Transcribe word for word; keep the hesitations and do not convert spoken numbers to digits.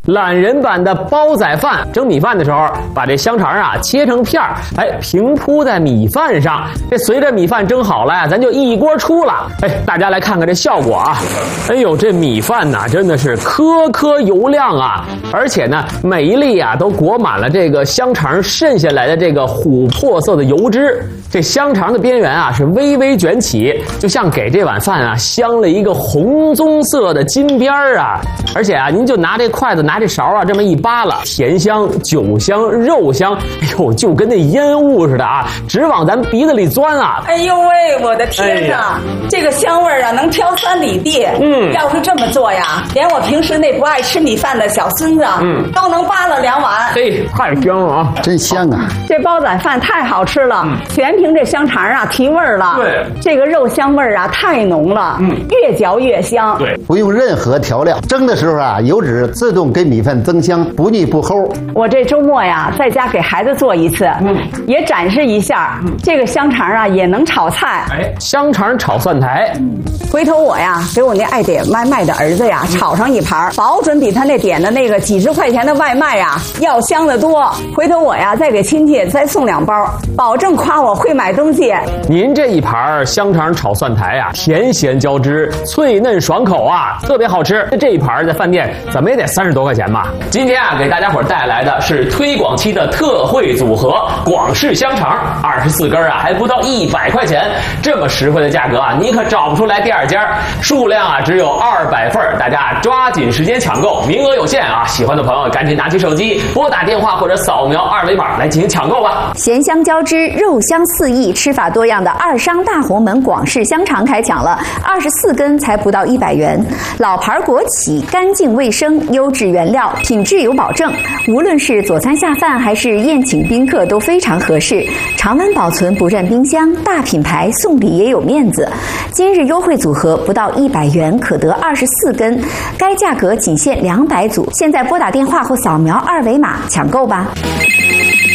懒人版的煲仔饭，蒸米饭的时候，把这香肠啊切成片儿，哎，平铺在米饭上。这随着米饭蒸好了呀，咱就一锅出了。哎，大家来看看这效果啊！哎呦，这米饭呐，真的是颗颗油亮啊，而且呢，每一粒啊都裹满了这个香肠渗下来的这个琥珀色的油脂。这香肠的边缘啊是微微卷起，就像给这碗饭啊镶了一个红棕色的金边儿啊！而且啊，您就拿这筷子拿这勺啊这么一扒拉，甜香、酒香、肉香，哎呦，就跟那烟雾似的啊，直往咱鼻子里钻啊！ 哎呦喂，我的天哪，哎、这个香味儿啊能飘三里地。嗯，要是这么做呀，连我平时那不爱吃米饭的小孙子，嗯，都能扒了两碗。 嘿，太香了啊， 真香啊！ 这煲仔饭太好吃了，嗯、全凭这香肠啊提味儿了。 对， 这个肉香味儿啊太浓了，嗯，越嚼越香。 对， 不用任何调料，蒸的时候啊，油脂自动给米饭增香，不腻不齁。 我这周末呀，在家给孩子做一次，嗯，也展示一下，嗯、这个香肠啊也能炒菜。 哎，香肠炒蒜苔， 嗯、回头我呀给我那爱点外卖的儿子呀炒上一盘，保准比他那点的那个几十块钱的外卖呀要香得多。回头我呀再给亲戚再送两包，保证夸我会买东西。 您这一盘香肠炒蒜苔啊，甜咸交织，脆嫩爽口啊，特别好吃。这一盘在饭店怎么也得三十多块钱吧。今天啊，给大家伙带来的是推广期的特惠组合——广式香肠，二十四根啊，还不到一百块钱，这么实惠的价格啊，你可找不出来第二家。数量啊只有二百份，大家抓紧时间抢购，名额有限啊！喜欢的朋友赶紧拿起手机拨打电话或者扫描二维码来进行抢购吧。 咸香交织，肉香四溢，吃法多样的二商大红门广式香肠开抢了，二十四根才不到一百元，老牌国企，干净卫生，优质原料，品质有保证。无论是佐餐下饭还是宴请宾客都非常合适，常温保存不占冰箱，大品牌送礼也有面子。今日优惠组合不到一百元可得二十四根，该价格仅限两百组。现在拨打电话或扫描二维码抢购吧。